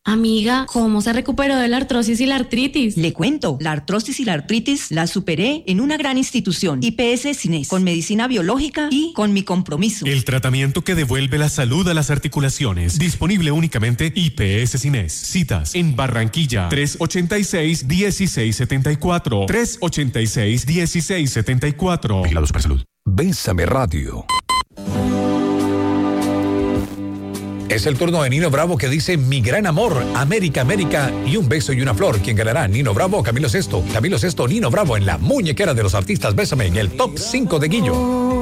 Amiga, ¿cómo se recuperó de la artrosis y la artritis? Le cuento, la artrosis y la artritis la superé en una gran institución, IPS Cines, con medicina biológica y con mi compromiso. El tratamiento que devuelve la salud a las articulaciones. Disponible únicamente IPS Cines. Citas en Barranquilla, 386-1674. 386-1674. Vigilado Supersalud. Bésame Radio. Es el turno de Nino Bravo, que dice: mi gran amor, América, América, y un beso y una flor. ¿Quién ganará? Nino Bravo o Camilo Sesto. Camilo Sesto, Nino Bravo en la muñequera de los artistas. Bésame en el top 5 de Guillo.